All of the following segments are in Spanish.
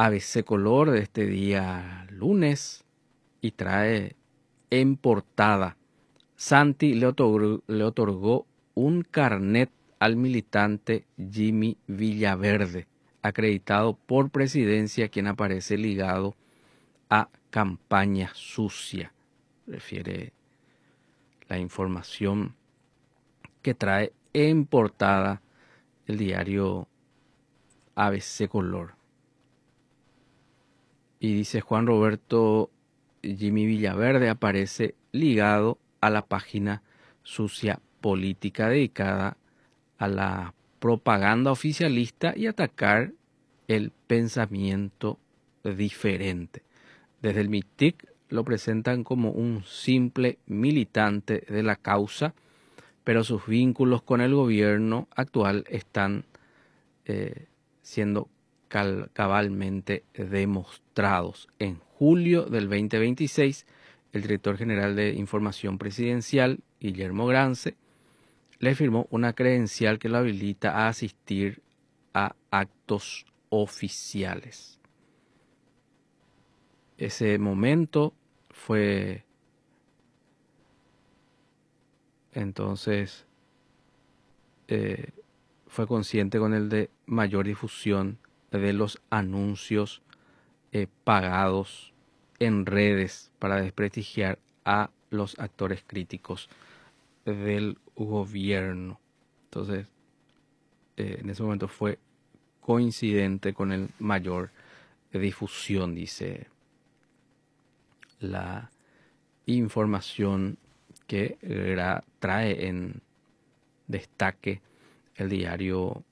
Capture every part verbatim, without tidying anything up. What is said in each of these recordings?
A B C Color de este día lunes y trae en portada: Santi le otorgó, le otorgó un carnet al militante Jimmy Villaverde, acreditado por Presidencia, quien aparece ligado a campaña sucia. Refiere la información que trae en portada el diario A B C Color. Y dice: Juan Roberto Jimmy Villaverde aparece ligado a la página sucia política dedicada a la propaganda oficialista y atacar el pensamiento diferente. Desde el M I T I C lo presentan como un simple militante de la causa, pero sus vínculos con el gobierno actual están eh, siendo cabalmente demostrados. En julio del veinte veintiséis, el director general de Información Presidencial, Guillermo Grance, le firmó una credencial que lo habilita a asistir a actos oficiales. Ese momento fue entonces eh, fue consciente con el de mayor difusión de los anuncios eh, pagados en redes para desprestigiar a los actores críticos del gobierno. Entonces, eh, en ese momento fue coincidente con el mayor difusión, dice la información que era, trae en destaque el diario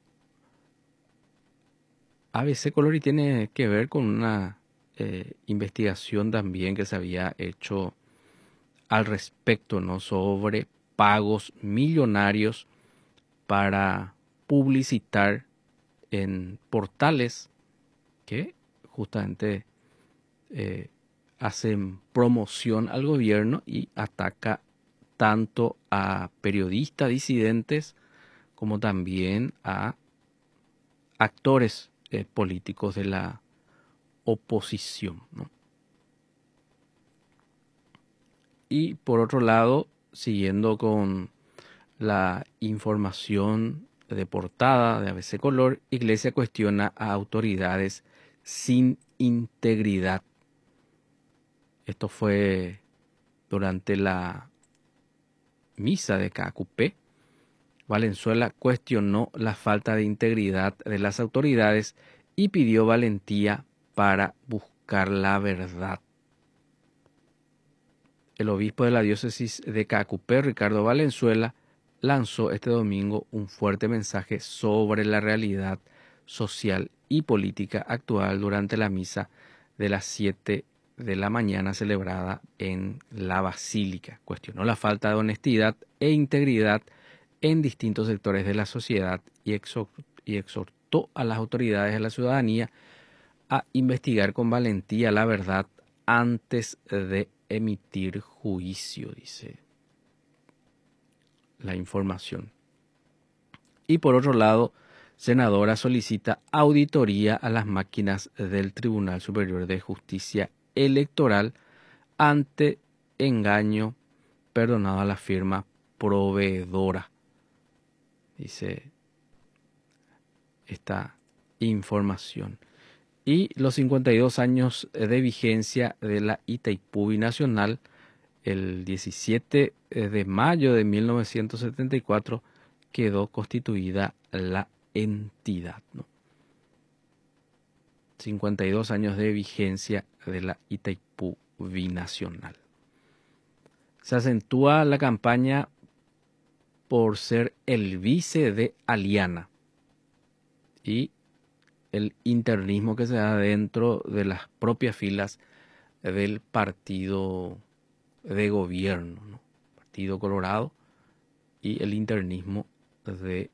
A B C Color, y tiene que ver con una eh, investigación también que se había hecho al respecto, ¿no?, sobre pagos millonarios para publicitar en portales que justamente eh, hacen promoción al gobierno y ataca tanto a periodistas disidentes como también a actores eh, políticos de la oposición, ¿no? Y por otro lado, siguiendo con la información de portada de A B C Color, Iglesia cuestiona a autoridades sin integridad. Esto fue durante la misa de K Q P. Valenzuela cuestionó la falta de integridad de las autoridades y pidió valentía para buscar la verdad. El obispo de la diócesis de K Q P, Ricardo Valenzuela, lanzó este domingo un fuerte mensaje sobre la realidad social y política actual durante la misa de las siete de la mañana celebrada en la Basílica. Cuestionó la falta de honestidad e integridad en distintos sectores de la sociedad y exhortó a las autoridades de la ciudadanía a investigar con valentía la verdad antes de emitir juicio, dice la información. Y por otro lado, senadora solicita auditoría a las máquinas del Tribunal Superior de Justicia Electoral ante engaño perdonado a la firma proveedora, dice esta información. Y los cincuenta y dos años de vigencia de la Itaipú Binacional: el diecisiete de mayo de mil novecientos setenta y cuatro quedó constituida la entidad, ¿no? cincuenta y dos años de vigencia de la Itaipú Binacional. Se acentúa la campaña por ser el vice de Aliana y el internismo que se da dentro de las propias filas del partido de gobierno, ¿no? Partido Colorado, y el internismo de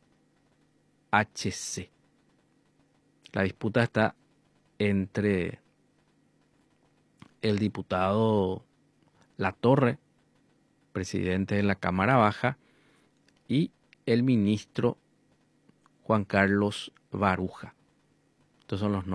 H C. La disputa está entre el diputado Latorre, presidente de la Cámara Baja, y el ministro Juan Carlos Baruja. Estos son los